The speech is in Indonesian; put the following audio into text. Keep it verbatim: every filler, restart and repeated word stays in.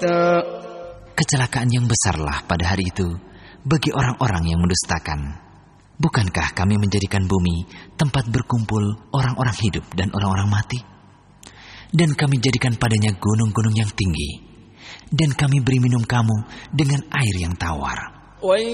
Kecelakaan yang besarlah pada hari itu bagi orang-orang yang mendustakan. Bukankah kami menjadikan bumi tempat berkumpul orang-orang hidup dan orang-orang mati? Dan kami jadikan padanya gunung-gunung yang tinggi. Dan kami beri minum kamu dengan air yang tawar.